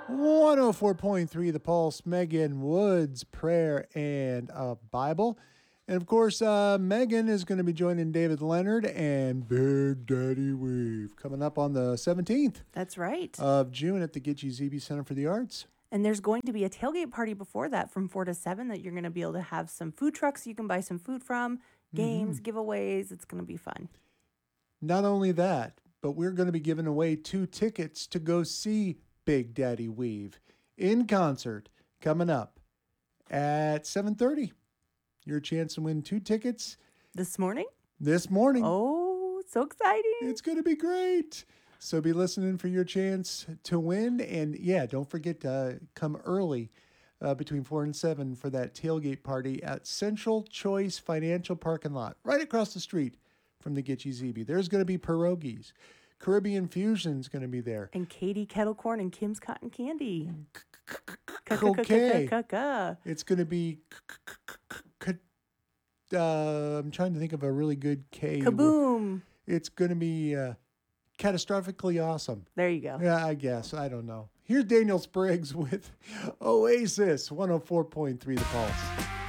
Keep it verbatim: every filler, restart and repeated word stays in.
one oh four point three The Pulse, Megan Woods, Prayer and a Bible. And of course, uh, Megan is going to be joining David Leonard and Big Daddy Weave coming up on the seventeenth That's right. of June at the Gitche Zebe Center for the Arts. And there's going to be a tailgate party before that from four to seven that you're going to be able to have some food trucks you can buy some food from, games, mm-hmm. giveaways. It's going to be fun. Not only that, but we're going to be giving away two tickets to go see Big Daddy Weave in concert coming up at seven thirty. Your chance to win two tickets. This morning? This morning. Oh, so exciting. It's going to be great. So be listening for your chance to win. And yeah, don't forget to come early uh, between four and seven for that tailgate party at Central Choice Financial Parking Lot, right across the street from the Gitche Zebe. There's going to be pierogies. Caribbean Fusion's going to be there. And Katie Kettle Corn and Kim's Cotton Candy. Okay. It's going to be... Uh, I'm trying to think of a really good K. Kaboom. It's going to be uh, catastrophically awesome. There you go. Yeah, I guess. I don't know. Here's Daniel Spriggs with Oasis, one oh four point three The Pulse.